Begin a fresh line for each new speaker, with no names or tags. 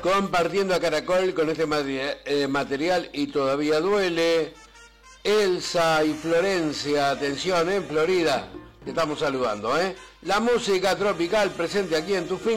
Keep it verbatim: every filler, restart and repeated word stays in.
compartiendo a Caracol con este material y todavía duele. Elsa y Florencia, atención, en Florida, te estamos saludando, ¿eh? La música tropical presente aquí en tu fin.